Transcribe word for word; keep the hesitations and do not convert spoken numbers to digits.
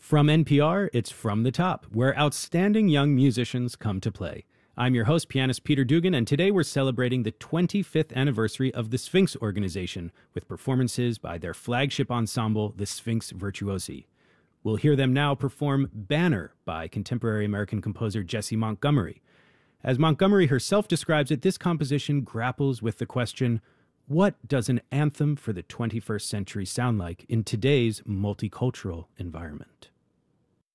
From N P R, it's From the Top, where outstanding young musicians come to play. I'm your host, pianist Peter Dugan, and today we're celebrating the twenty-fifth anniversary of the Sphinx Organization with performances by their flagship ensemble, the Sphinx Virtuosi. We'll hear them now perform Banner by contemporary American composer Jessie Montgomery. As Montgomery herself describes it, this composition grapples with the question, what does an anthem for the twenty-first century sound like in today's multicultural environment?